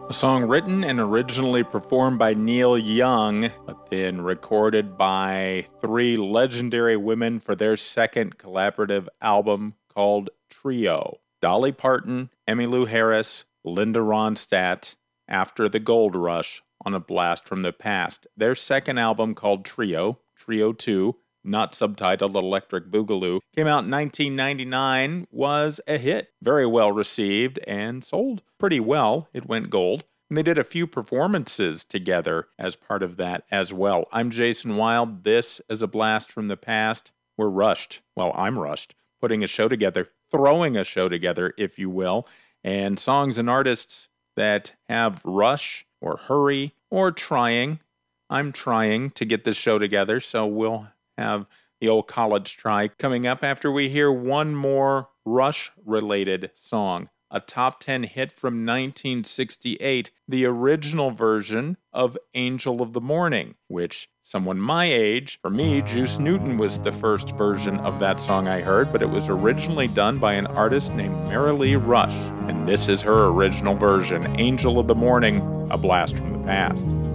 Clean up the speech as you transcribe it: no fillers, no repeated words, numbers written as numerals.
A song written and originally performed by Neil Young, but then recorded by three legendary women for their second collaborative album called Trio. Dolly Parton, Emmylou Harris, Linda Ronstadt, after the Gold Rush on A Blast from the Past. Their second album called Trio 2, not subtitled Electric Boogaloo, came out in 1999, was a hit. Very well received and sold pretty well. It went gold. And they did a few performances together as part of that as well. I'm Jason Wild. This is A Blast from the Past. We're rushed. Well, I'm rushed. Putting a show together, throwing a show together, if you will. And songs and artists that have rush or hurry or trying. I'm trying to get this show together, so we'll have the old college try coming up after we hear one more Rush-related song, a top 10 hit from 1968, the original version of Angel of the Morning, which someone my age, for me, Juice Newton was the first version of that song I heard, but it was originally done by an artist named Marilee Rush, and this is her original version, Angel of the Morning, A Blast from the Past.